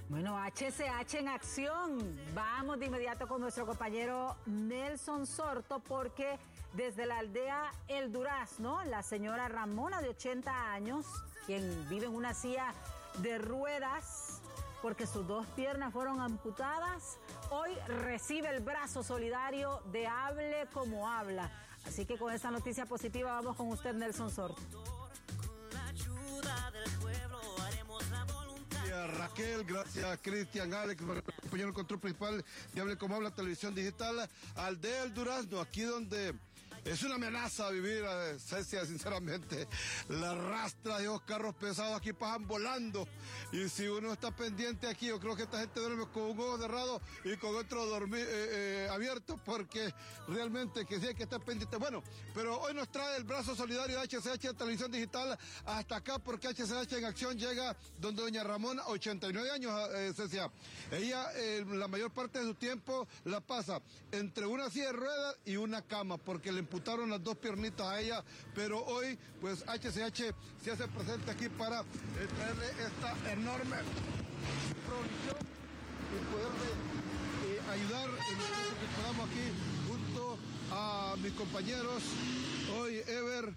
Bueno, HCH en acción. Vamos de inmediato con nuestro compañero Nelson Sorto, porque desde la aldea El Durazno, la señora Ramona, de 80 años, quien vive en una silla de ruedas porque sus dos piernas fueron amputadas, hoy recibe el brazo solidario de Hable Como Habla. Así que con esta noticia positiva vamos con usted, Nelson Sorto. Gracias, Raquel, gracias, Cristian, Alex, compañero del control principal de Hable Como Habla, televisión digital, aldea El Durazno, aquí donde es una amenaza vivir, Cecia, sinceramente. La rastra de dos carros pesados aquí pasan volando. Y si uno está pendiente aquí, yo creo que esta gente duerme con un ojo cerrado y con otro abierto, porque realmente que sí hay que estar pendiente. Bueno, pero hoy nos trae el brazo solidario de HCH de televisión digital hasta acá, porque HCH en acción llega donde doña Ramona, 89 años, Cecia. Ella la mayor parte de su tiempo la pasa entre una silla de ruedas y una cama, porque le amputaron las dos piernitas a ella, pero hoy pues HCH se hace presente aquí para traerle esta enorme provisión y poderle ayudar en lo que podamos aquí junto a mis compañeros. Hoy Ever,